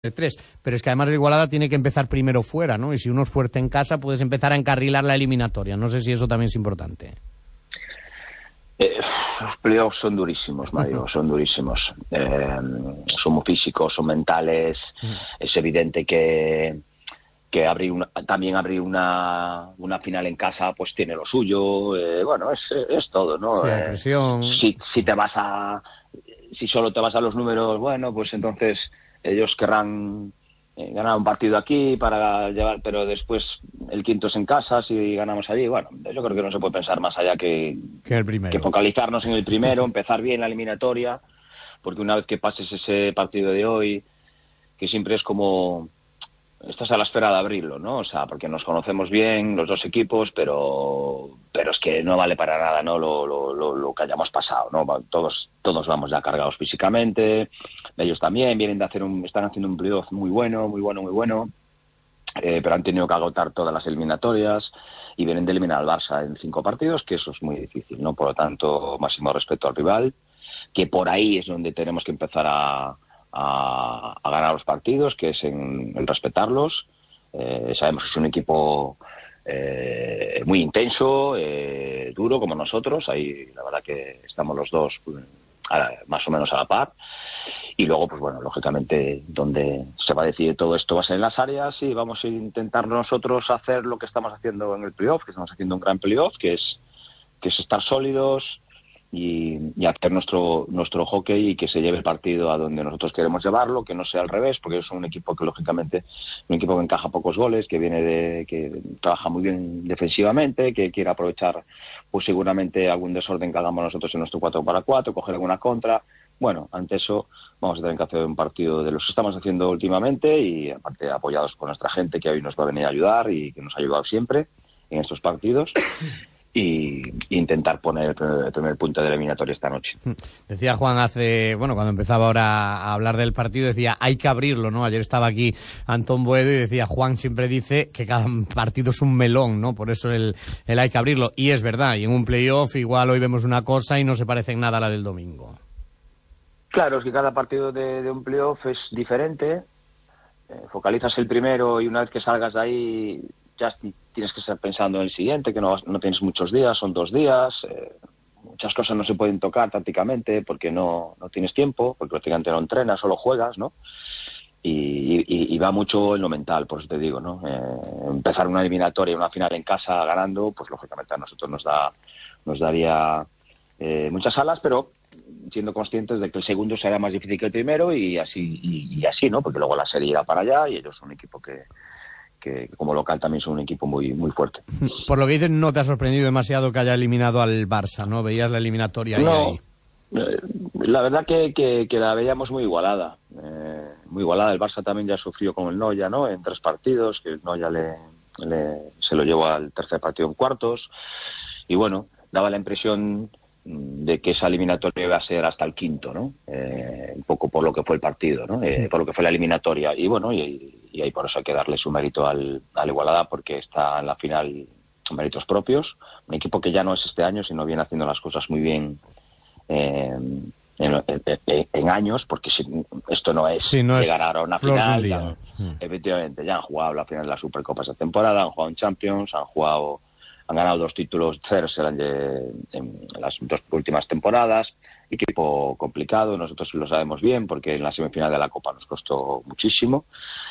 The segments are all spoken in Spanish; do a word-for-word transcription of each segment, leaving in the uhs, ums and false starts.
tres, pero es que además el Igualada tiene que empezar primero fuera, ¿no? Y si uno es fuerte en casa, puedes empezar a encarrilar la eliminatoria. No sé si eso también es importante. Eh, los playoffs son durísimos, Mario, son durísimos. Eh, son muy físicos, son mentales. Es evidente que que abrir una, también abrir una una final en casa pues tiene lo suyo. Eh, bueno, es, es todo, ¿no? Sí, hay presión. Eh, si, si te vas a si solo te vas a los números, bueno, pues entonces ellos querrán eh, ganar un partido aquí para llevar, pero después el quinto es en casa, si ganamos allí, bueno, yo creo que no se puede pensar más allá que, que, el primero. que focalizarnos en el primero, empezar bien la eliminatoria, porque una vez que pases ese partido de hoy, que siempre es como estás a la espera de abrirlo, ¿no? O sea, porque nos conocemos bien los dos equipos, pero pero es que no vale para nada, ¿no? Lo, lo, lo, lo que hayamos pasado, ¿no? Todos todos vamos ya cargados físicamente, ellos también vienen de hacer un están haciendo un playoff muy bueno, muy bueno, muy bueno, eh, pero han tenido que agotar todas las eliminatorias y vienen de eliminar al Barça en cinco partidos, que eso es muy difícil, ¿no? Por lo tanto, máximo respeto al rival, que por ahí es donde tenemos que empezar a A, a ganar los partidos, que es en, en respetarlos. Eh, sabemos que es un equipo eh, muy intenso, eh, duro como nosotros. Ahí la verdad que estamos los dos a, más o menos a la par. Y luego, pues bueno, lógicamente donde se va a decidir todo esto va a ser en las áreas y vamos a intentar nosotros hacer lo que estamos haciendo en el playoff, que estamos haciendo un gran playoff, que es, que es estar sólidos Y, y hacer nuestro nuestro hockey y que se lleve el partido a donde nosotros queremos llevarlo, que no sea al revés, porque es un equipo que lógicamente un equipo que encaja pocos goles, que viene de que trabaja muy bien defensivamente, que quiere aprovechar pues seguramente algún desorden que hagamos nosotros en nuestro cuatro para cuatro, coger alguna contra. Bueno, ante eso vamos a tener que hacer un partido de los que estamos haciendo últimamente y aparte apoyados por nuestra gente que hoy nos va a venir a ayudar y que nos ha ayudado siempre en estos partidos. Y intentar poner el primer punto de la eliminatoria esta noche. Decía Juan hace, bueno, cuando empezaba ahora a hablar del partido, decía, hay que abrirlo, ¿no? Ayer estaba aquí Antón Boedo y decía, Juan siempre dice que cada partido es un melón, ¿no? Por eso el, el hay que abrirlo. Y es verdad, y en un playoff igual hoy vemos una cosa y no se parece en nada a la del domingo. Claro, es que cada partido de, de un playoff es diferente. Eh, focalizas el primero y una vez que salgas de ahí ya tienes que estar pensando en el siguiente, que no, no tienes muchos días, son dos días, eh, muchas cosas no se pueden tocar tácticamente porque no, no tienes tiempo, porque prácticamente no entrenas, solo juegas, ¿no? Y, y, y va mucho en lo mental, por eso te digo, ¿no? Eh, empezar una eliminatoria, una final en casa ganando, pues lógicamente a nosotros nos da nos daría eh, muchas alas, pero siendo conscientes de que el segundo será más difícil que el primero y así, y, y así, ¿no? Porque luego la serie irá para allá y ellos son un equipo que que como local también son un equipo muy muy fuerte. Por lo que dices, no te ha sorprendido demasiado que haya eliminado al Barça, ¿no? Veías la eliminatoria ahí. No, ahí. Eh, la verdad que, que, que la veíamos muy igualada. Eh, muy igualada. El Barça también ya sufrió con el Noya, ¿no? En tres partidos, que el Noya le, le, se lo llevó al tercer partido en cuartos. Y bueno, daba la impresión de que esa eliminatoria iba a ser hasta el quinto, ¿no? Eh, un poco por lo que fue el partido, ¿no? Eh, por lo que fue la eliminatoria. Y bueno, y, y ahí por eso hay que darle su mérito al, al Igualada, porque está en la final con méritos propios. Un equipo que ya no es este año, sino viene haciendo las cosas muy bien eh, en, en, en años, porque si, esto no es sí, no llegar es a una final. Ya, mm. Efectivamente, ya han jugado la final de la Supercopa esta temporada, han jugado en Champions, han jugado... Han ganado dos títulos, tres en, en las dos últimas temporadas. Equipo complicado, nosotros lo sabemos bien porque en la semifinal de la Copa nos costó muchísimo.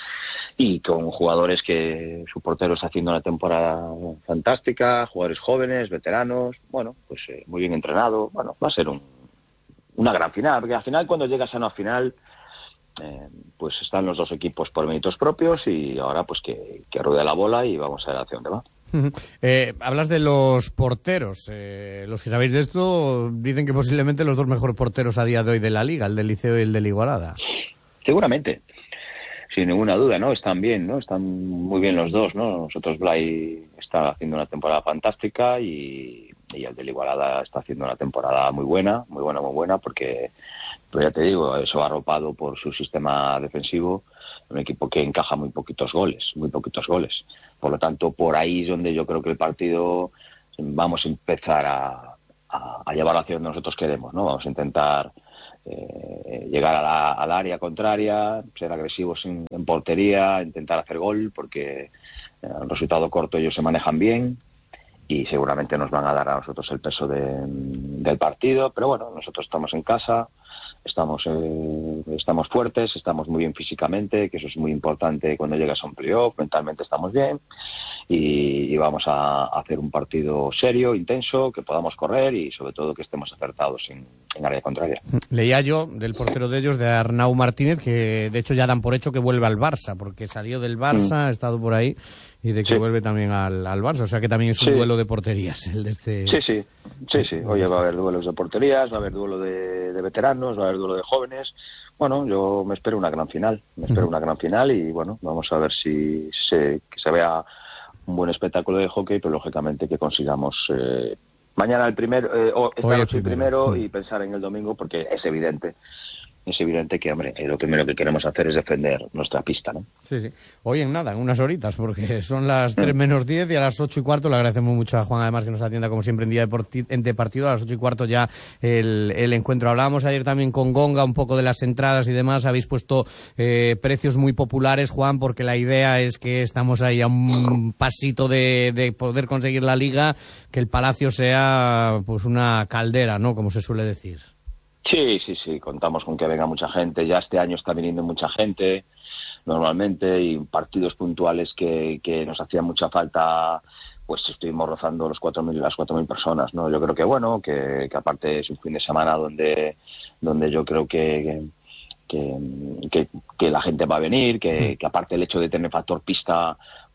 Y con jugadores que su portero está haciendo una temporada fantástica, jugadores jóvenes, veteranos, bueno, pues eh, muy bien entrenado. Bueno, va a ser un, una gran final, porque al final cuando llegas a una final, eh, pues están los dos equipos por méritos propios y ahora pues que, que ruede la bola y vamos a ver hacia dónde va. Eh, hablas de los porteros. Eh, los que sabéis de esto dicen que posiblemente los dos mejores porteros a día de hoy de la Liga, el del Liceo y el del Igualada. Seguramente, sin ninguna duda, ¿no? Están bien, ¿no? Están muy bien los dos, ¿no? Nosotros Blay está haciendo una temporada fantástica y, y el del Igualada está haciendo una temporada muy buena, muy buena, muy buena, porque, pues ya te digo, eso arropado por su sistema defensivo, un equipo que encaja muy poquitos goles, muy poquitos goles. Por lo tanto, por ahí es donde yo creo que el partido vamos a empezar a, a, a llevarlo hacia donde nosotros queremos, ¿no? Vamos a intentar eh, llegar a la, al área contraria, ser agresivos en, en portería, intentar hacer gol, porque eh, el resultado corto ellos se manejan bien y seguramente nos van a dar a nosotros el peso de, del partido, pero bueno, nosotros estamos en casa, estamos eh, estamos fuertes, estamos muy bien físicamente, que eso es muy importante cuando llegas a un playoff, mentalmente estamos bien y, y vamos a, a hacer un partido serio, intenso, que podamos correr y sobre todo que estemos acertados en, en área contraria. Leía yo del portero de ellos, de Arnau Martínez, que de hecho ya dan por hecho que vuelve al Barça, porque salió del Barça, mm. ha estado por ahí, y de que sí. vuelve también al, al Barça, o sea que también es un sí. duelo de porterías el de este... Sí, sí, sí, sí, oye, va a haber duelos de porterías, va a haber duelo de, de veteranos, va a haber duelo de jóvenes, bueno, yo me espero una gran final, me espero uh-huh. una gran final y bueno, vamos a ver si se, que se vea un buen espectáculo de hockey, pero lógicamente que consigamos eh, mañana el primero, eh, o esta noche el primero, primero sí. y pensar en el domingo, porque es evidente es evidente que, hombre, lo primero que queremos hacer es defender nuestra pista, ¿no? Sí, sí. Hoy en nada, en unas horitas, porque son las tres menos diez y a las ocho y cuarto le agradecemos mucho a Juan, además, que nos atienda como siempre en día de partido. A las ocho y cuarto ya el, el encuentro. Hablábamos ayer también con Gonga un poco de las entradas y demás. Habéis puesto eh, precios muy populares, Juan, porque la idea es que estamos ahí a un pasito de, de poder conseguir la Liga, que el Palacio sea pues una caldera, ¿no? Como se suele decir. Sí, sí, sí, contamos con que venga mucha gente, ya este año está viniendo mucha gente normalmente y partidos puntuales que, que nos hacían mucha falta, pues estuvimos rozando los cuatro mil, las cuatro mil personas, ¿no? Yo creo que bueno, que, que aparte es un fin de semana donde, donde yo creo que, que, que, que la gente va a venir, que, que aparte el hecho de tener factor pista,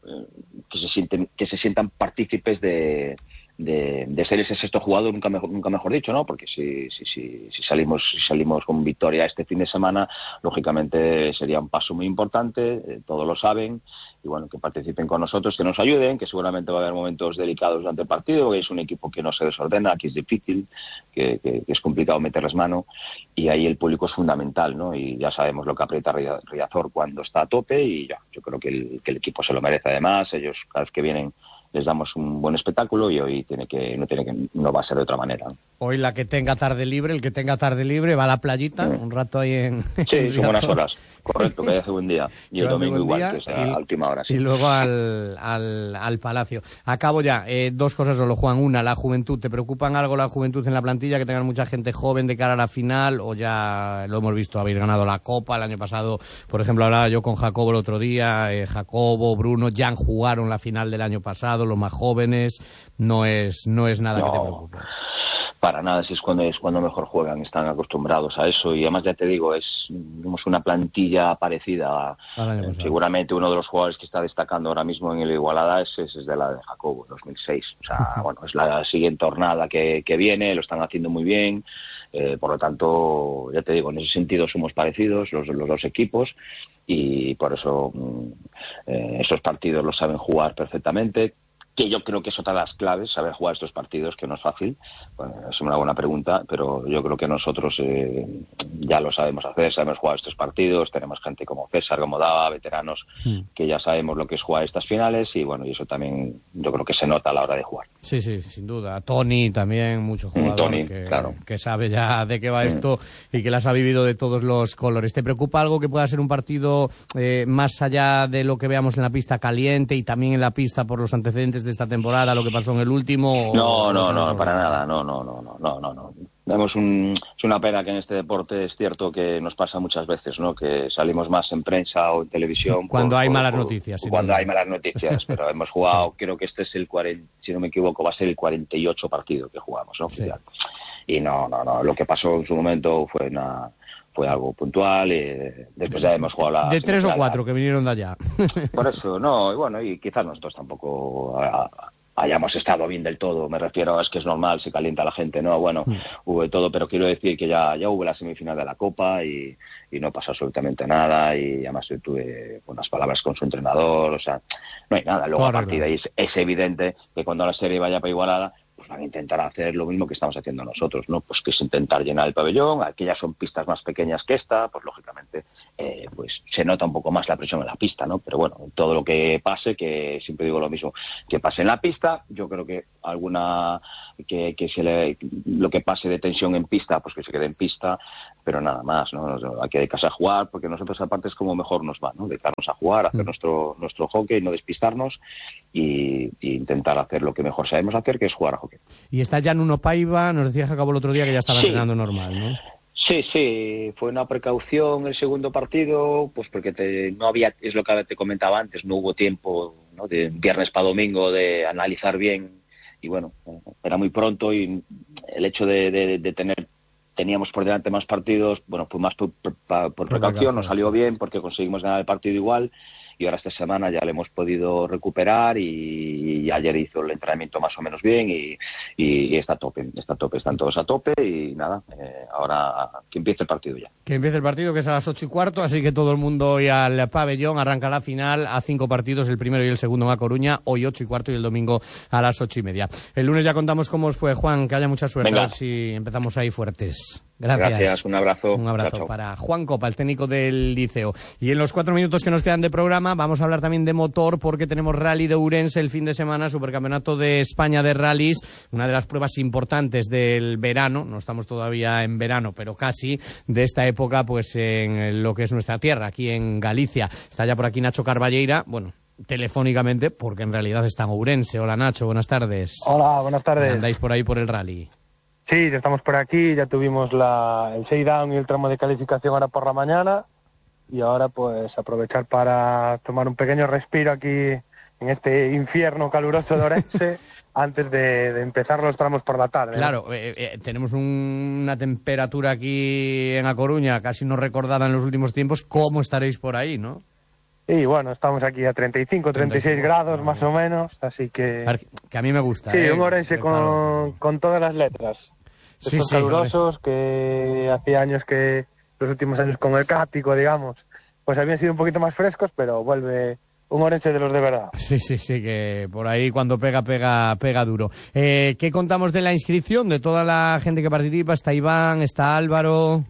que se sienten, que se sientan partícipes de De, de ser ese sexto jugador, nunca mejor, nunca mejor dicho, ¿no? Porque si, si, si, si salimos si salimos con victoria este fin de semana, lógicamente sería un paso muy importante, eh, todos lo saben, y bueno, que participen con nosotros, que nos ayuden, que seguramente va a haber momentos delicados durante el partido, que es un equipo que no se desordena, que es difícil, que, que, que es complicado meterles mano, y ahí el público es fundamental, ¿no? Y ya sabemos lo que aprieta Riazor cuando está a tope, y ya, yo creo que el, que el equipo se lo merece además, ellos cada vez que vienen les damos un buen espectáculo y hoy tiene que no tiene que no va a ser de otra manera. Hoy la que tenga tarde libre, el que tenga tarde libre va a la playita, sí. un rato ahí en... Sí, en son buenas horas, correcto, que hace buen día. Y el domingo igual, día, que es a, y, a última hora. Sí. Y luego al, al, al Palacio. Acabo ya, eh, dos cosas solo, Juan. Una, la juventud. ¿Te preocupan algo la juventud en la plantilla, que tengan mucha gente joven de cara a la final? O ya lo hemos visto, habéis ganado la Copa el año pasado. Por ejemplo, hablaba yo con Jacobo el otro día, eh, Jacobo, Bruno, ya jugaron la final del año pasado, los más jóvenes. No es, no es nada no. que te preocupe. Para nada, si es cuando es cuando mejor juegan, están acostumbrados a eso y además ya te digo, es tenemos una plantilla parecida. Eh, seguramente uno de los jugadores que está destacando ahora mismo en el Igualada es, es, es de la de Jacobo, dos mil seis. O sea, bueno, es la siguiente jornada que, que viene, lo están haciendo muy bien. Eh, por lo tanto, ya te digo, en ese sentido somos parecidos los, los dos equipos y por eso eh, estos partidos los saben jugar perfectamente. Que yo creo que es otra de las claves, saber jugar estos partidos, que no es fácil. Bueno, es una buena pregunta, pero yo creo que nosotros eh, ya lo sabemos hacer, sabemos jugar estos partidos, tenemos gente como César, como Dava, veteranos, mm. que ya sabemos lo que es jugar estas finales y bueno, y eso también yo creo que se nota a la hora de jugar. Sí, sí, sin duda. Tony también, mucho jugador Tony, que, claro. que sabe ya de qué va mm. esto y que las ha vivido de todos los colores. ¿Te preocupa algo que pueda ser un partido eh, más allá de lo que veamos en la pista caliente y también en la pista por los antecedentes de esta temporada, lo que pasó en el último? No, no, no, no, para nada, no, no, no, no, no, no, no. Vemos un, es una pena que en este deporte es cierto que nos pasa muchas veces, ¿no? Que salimos más en prensa o en televisión. Cuando por, hay por, malas por, noticias. Cuando hay malas noticias, pero hemos jugado, sí. creo que este es el cuarenta, si no me equivoco, va a ser el cuarenta y ocho partido que jugamos, ¿no? Sí. Y no, no, no, lo que pasó en su momento fue una... fue algo puntual y después ya hemos jugado la... De tres o cuatro que vinieron de allá. Por eso, no, y bueno, y quizás nosotros tampoco hayamos estado bien del todo, me refiero a es que es normal, se calienta la gente, ¿no? Bueno, mm. hubo de todo, pero quiero decir que ya, ya hubo la semifinal de la Copa y, y no pasó absolutamente nada y además yo tuve unas palabras con su entrenador, o sea, no hay nada. Luego Correcto. A partir de ahí es, es evidente que cuando la serie vaya para Igualada, van a intentar hacer lo mismo que estamos haciendo nosotros, ¿no? Pues que es intentar llenar el pabellón. Aquellas son pistas más pequeñas que esta, pues lógicamente eh, pues se nota un poco más la presión en la pista, ¿no? Pero bueno, todo lo que pase, que siempre digo lo mismo, que pase en la pista, yo creo que alguna que, que se le, lo que pase de tensión en pista, pues que se quede en pista, pero nada más, ¿no? Hay que dedicarse a jugar, porque nosotros aparte es como mejor nos va, ¿no? Dedicarnos a jugar, hacer mm. nuestro nuestro hockey, no despistarnos y, y intentar hacer lo que mejor sabemos hacer, que es jugar a hockey. Y está ya Nuno Paiva, nos decías que acabó el otro día que ya estaba sí. entrenando normal, ¿no? Sí, sí, fue una precaución el segundo partido, pues porque te, no había, es lo que te comentaba antes, no hubo tiempo, ¿no? De viernes para domingo de analizar bien y bueno, era muy pronto y el hecho de, de, de tener, teníamos por delante más partidos, bueno, pues más por, por, por precaución, nos salió bien porque conseguimos ganar el partido igual. Y ahora esta semana ya le hemos podido recuperar y, y ayer hizo el entrenamiento más o menos bien y, y, y está a tope, está a tope, están todos a tope y nada, eh, ahora que empiece el partido ya. Que empiece el partido, que es a las ocho y cuarto, así que todo el mundo hoy al pabellón, arranca la final a cinco partidos, el primero y el segundo en A Coruña, hoy ocho y cuarto y el domingo a las ocho y media. El lunes ya contamos cómo os fue, Juan, que haya mucha suerte, Venga. A ver si empezamos ahí fuertes. Gracias. Gracias, un abrazo. Un abrazo chao, chao. para Juan Copa, el técnico del Liceo. Y en los cuatro minutos que nos quedan de programa vamos a hablar también de motor porque tenemos Rally de Ourense el fin de semana, Supercampeonato de España de Rallys, una de las pruebas importantes del verano, no estamos todavía en verano, pero casi, de esta época pues en lo que es nuestra tierra, aquí en Galicia. Está ya por aquí Nacho Carballeira, bueno, telefónicamente, porque en realidad está en Ourense. Hola Nacho, buenas tardes. Hola, buenas tardes. ¿Andáis por ahí por el rally? Sí, ya estamos por aquí, ya tuvimos la, el shakedown y el tramo de calificación ahora por la mañana y ahora pues aprovechar para tomar un pequeño respiro aquí en este infierno caluroso de Ourense antes de, de empezar los tramos por la tarde. Claro, ¿no? eh, eh, tenemos un, una temperatura aquí en A Coruña casi no recordada en los últimos tiempos. ¿Cómo estaréis por ahí, no? Y bueno, estamos aquí a treinta y cinco, treinta y seis grados más o menos, así que... Que a mí me gusta. Sí, ¿eh? un Ourense con, con todas las letras. Sí, Estos sí, calurosos que hacía años que, los últimos años con el Cático, digamos, pues habían sido un poquito más frescos, pero vuelve un Ourense de los de verdad. Sí, sí, sí, que por ahí cuando pega, pega, pega duro. Eh, ¿Qué contamos de la inscripción? De toda la gente que participa, está Iván, está Álvaro...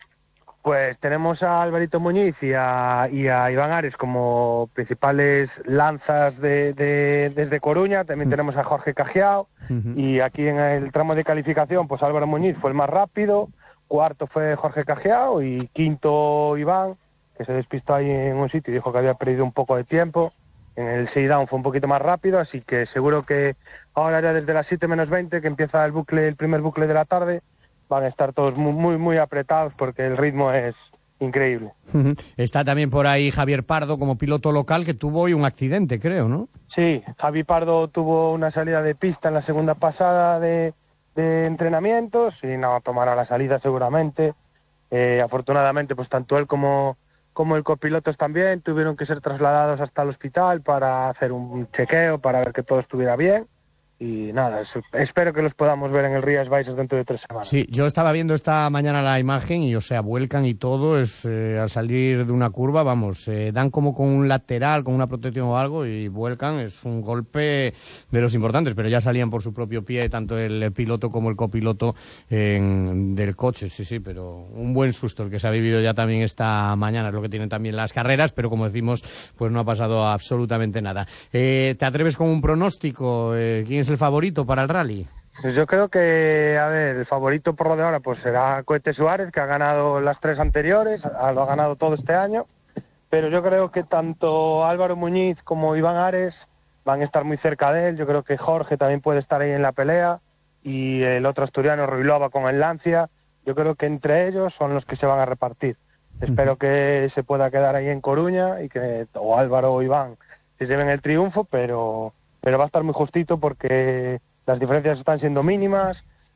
Pues tenemos a Alvarito Muñiz y a, y a Iván Ares como principales lanzas de, de, desde Coruña. También uh-huh. tenemos a Jorge Cajiao. Uh-huh. Y aquí en el tramo de calificación, pues Álvaro Muñiz fue el más rápido. Cuarto fue Jorge Cajiao y quinto Iván, que se despistó ahí en un sitio y dijo que había perdido un poco de tiempo. En el shakedown fue un poquito más rápido, así que seguro que ahora ya desde las siete menos veinte, que empieza el bucle, el primer bucle de la tarde, van a estar todos muy, muy, muy apretados porque el ritmo es increíble. Está también por ahí Javier Pardo como piloto local que tuvo hoy un accidente, creo, ¿no? Sí, Javi Pardo tuvo una salida de pista en la segunda pasada de, de entrenamientos y no tomará la salida seguramente. Eh, afortunadamente, pues tanto él como, como el copilotos también tuvieron que ser trasladados hasta el hospital para hacer un chequeo, para ver que todo estuviera bien. Y nada, es, espero que los podamos ver en el Rías Baixas dentro de tres semanas. Sí, yo estaba viendo esta mañana la imagen y, o sea, vuelcan y todo, es eh, al salir de una curva, vamos, eh, dan como con un lateral, con una protección o algo y vuelcan, es un golpe de los importantes, pero ya salían por su propio pie, tanto el piloto como el copiloto en, del coche, sí, sí, pero un buen susto el que se ha vivido ya también esta mañana, es lo que tienen también las carreras, pero como decimos, pues no ha pasado absolutamente nada. Eh, ¿Te atreves con un pronóstico? Eh, ¿Quién es el favorito para el rally? Pues yo creo que, a ver, el favorito por lo de ahora pues será Cohete Suárez, que ha ganado las tres anteriores, lo ha ganado todo este año, pero yo creo que tanto Álvaro Muñiz como Iván Ares van a estar muy cerca de él. Yo creo que Jorge también puede estar ahí en la pelea y el otro asturiano, Ruilova, con el Lancia. Yo creo que entre ellos son los que se van a repartir. Uh-huh. Espero que se pueda quedar ahí en Coruña y que o Álvaro o Iván se lleven el triunfo, pero... pero va a estar muy justito porque las diferencias están siendo mínimas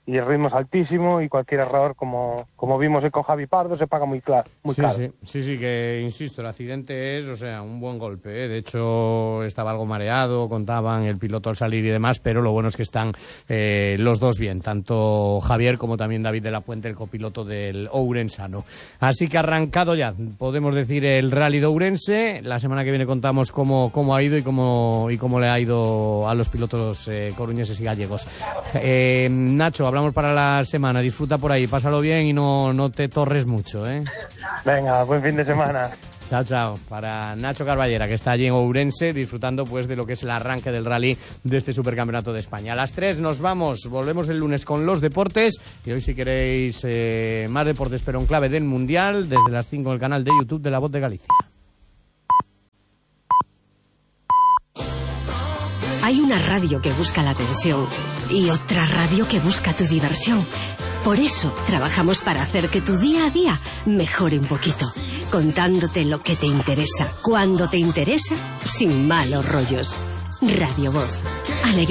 y el ritmo es altísimo y cualquier error, como, como vimos con Javi Pardo, se paga muy, claro, muy sí, caro. Sí, sí, sí, que insisto, el accidente es, o sea, un buen golpe, ¿eh? De hecho, estaba algo mareado, contaban el piloto al salir y demás, pero lo bueno es que están eh, los dos bien, tanto Javier como también David de la Puente, el copiloto del Ourensano. Así que arrancado ya, podemos decir, el Rally de Ourense. La semana que viene contamos cómo, cómo ha ido y cómo, y cómo le ha ido a los pilotos eh, coruñeses y gallegos. Eh, Nacho, hablamos para la semana. Disfruta por ahí, pásalo bien y no, no te torres mucho, ¿eh? Venga, buen fin de semana. Chao, chao. Para Nacho Carballera, que está allí en Ourense, disfrutando pues de lo que es el arranque del rally de este Supercampeonato de España. A las tres nos vamos, volvemos el lunes con los deportes. Y hoy, si queréis eh, más deportes, pero en clave del Mundial, desde las cinco en el canal de YouTube de La Voz de Galicia. Hay una radio que busca la atención y otra radio que busca tu diversión. Por eso trabajamos para hacer que tu día a día mejore un poquito, contándote lo que te interesa, cuando te interesa, sin malos rollos. Radio Voz. Alegría.